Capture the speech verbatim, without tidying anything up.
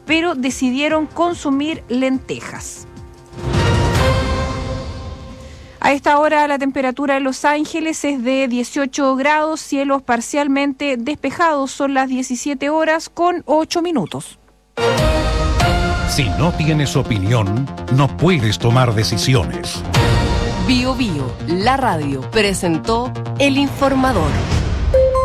pero decidieron consumir lentejas. A esta hora la temperatura en Los Ángeles es de dieciocho grados, cielos parcialmente despejados. Son las diecisiete horas con ocho minutos. Si no tienes opinión, no puedes tomar decisiones. Bio Bio, la radio, presentó El Informador.